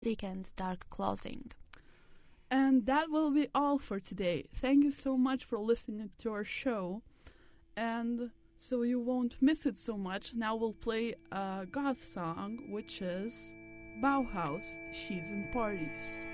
thick and dark clothing. And that will be all for today. Thank you so much for listening to our show. And so you won't miss it so much, now we'll play a goth song, which is Bauhaus, She's in Parties.